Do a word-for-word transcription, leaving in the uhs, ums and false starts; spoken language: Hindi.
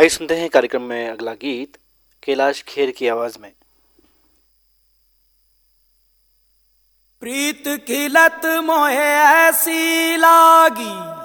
आइए सुनते हैं कार्यक्रम में अगला गीत कैलाश खेर की आवाज में। प्रीत की लत मोहे ऐसी लागी